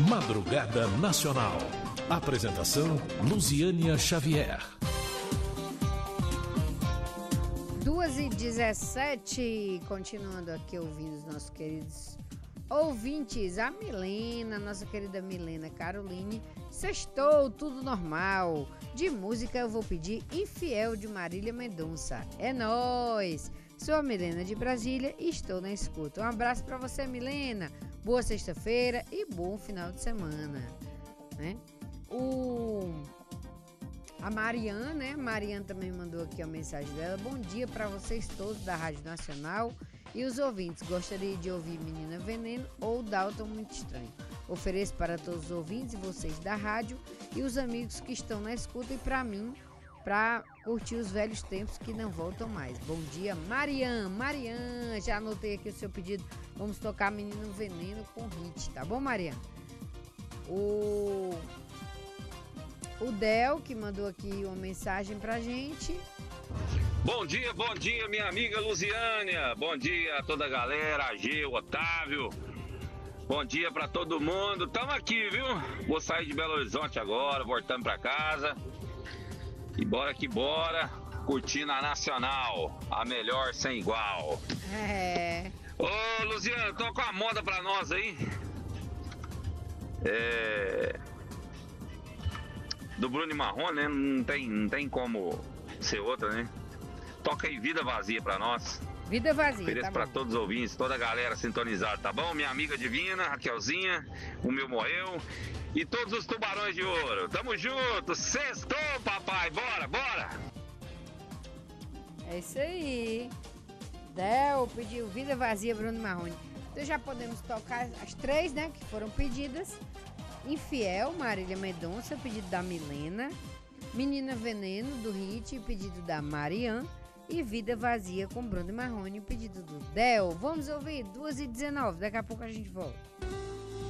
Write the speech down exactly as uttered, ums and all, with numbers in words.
Madrugada Nacional. Apresentação Luziânia Xavier. duas e dezessete, continuando aqui ouvindo os nossos queridos ouvintes, a Milena, nossa querida Milena Caroline, sextou, tudo normal. De música eu vou pedir Infiel de Marília Mendonça. É nóis! Sou a Milena de Brasília e estou na escuta. Um abraço pra você, Milena. Boa sexta-feira e bom final de semana, né? O... A Mariana, né? Mariana também mandou aqui a mensagem dela. Bom dia para vocês todos da Rádio Nacional e os ouvintes. Gostaria de ouvir Menina Veneno ou Dalton Muito Estranho. Ofereço para todos os ouvintes e vocês da rádio e os amigos que estão na escuta e para mim, para curtir os velhos tempos que não voltam mais. Bom dia, Mariana. Mariana, já anotei aqui o seu pedido. Vamos tocar Menino Veneno com hit, tá bom, Mariana? O... O Del, que mandou aqui uma mensagem pra gente. Bom dia, bom dia, minha amiga Luziânia. Bom dia a toda a galera, a G, o Otávio. Bom dia pra todo mundo. Tamo aqui, viu? Vou sair de Belo Horizonte agora, voltando pra casa. E bora que bora, curtindo a Nacional, a melhor sem igual. É. Ô, Luziana, toca uma moda pra nós aí. É... Do Bruno e Marrone, né? Não tem, não tem como ser outra, né? Toca aí Vida Vazia pra nós. Vida Vazia, Ofereço tá pra bom. todos os ouvintes, toda a galera sintonizada, tá bom? Minha amiga Divina, Raquelzinha, o meu morreu e todos os tubarões de ouro. Tamo junto, sextou, papai, bora, bora! É isso aí. Del pediu Vida Vazia, Bruno Marrone. Então já podemos tocar as três, né, que foram pedidas. Infiel, Marília Mendonça, pedido da Milena. Menina Veneno, do Hit, pedido da Mariana. E Vida Vazia com Bruno Marrone, pedido do Del. Vamos ouvir duas e dezenove, daqui a pouco a gente volta.